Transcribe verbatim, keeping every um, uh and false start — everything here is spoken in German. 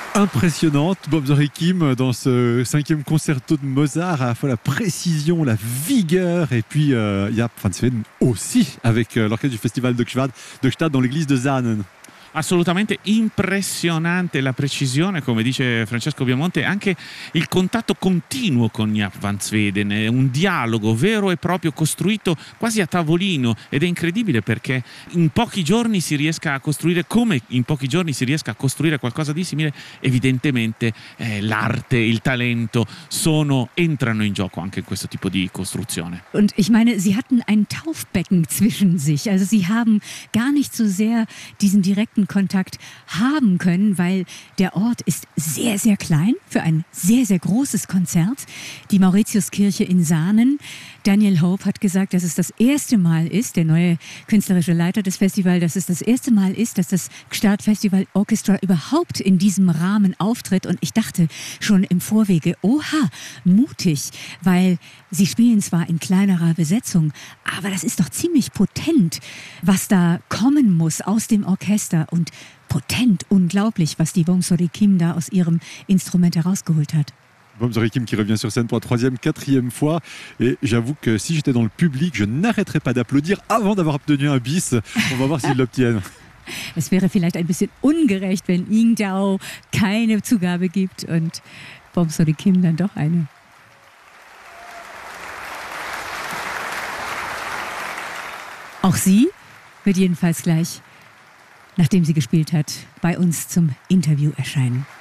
Impressionnante, Bob Zorikim dans ce cinquième concerto de Mozart, à la fois la précision, la vigueur, et puis euh, il y a Franz Weden aussi avec euh, l'orchestre du Festival de Gstaad, de Gstaad dans l'église de Zahnen. Assolutamente impressionante la precisione, come dice Francesco Viamonte, anche il contatto continuo con Jaap van Zweden, è un dialogo vero e proprio costruito quasi a tavolino, ed è incredibile perché in pochi giorni si riesca a costruire, come in pochi giorni si riesca a costruire qualcosa di simile. Evidentemente eh, l'arte, il talento sono, entrano in gioco anche in questo tipo di costruzione. Und ich meine, sie hatten ein Taufbecken zwischen sich, also sie haben gar nicht so sehr diesen direkten Kontakt haben können, weil der Ort ist sehr, sehr klein für ein sehr, sehr großes Konzert. Die Mauritiuskirche in Sahnen. Daniel Hope hat gesagt, dass es das erste Mal ist, der neue künstlerische Leiter des Festivals, dass es das erste Mal ist, dass das Gstaad Festival Orchestra überhaupt in diesem Rahmen auftritt. Und ich dachte schon im Vorwege, oha, mutig, weil sie spielen zwar in kleinerer Besetzung, aber das ist doch ziemlich potent, was da kommen muss aus dem Orchester. Und potent, unglaublich, was die Bob Zorikim da aus ihrem Instrument herausgeholt hat. Bob Zorikim qui revient sur scène pour la troisième, quatrième fois. Et j'avoue que si j'étais dans le public, je n'arrêterais pas d'applaudir avant d'avoir obtenu un bis. On va voir s'ils l'obtiennent. Es wäre vielleicht ein bisschen ungerecht, wenn Ying Dao keine Zugabe gibt und Bob Zorikim dann doch eine. Auch sie wird jedenfalls gleich, nachdem sie gespielt hat, bei uns zum Interview erscheinen.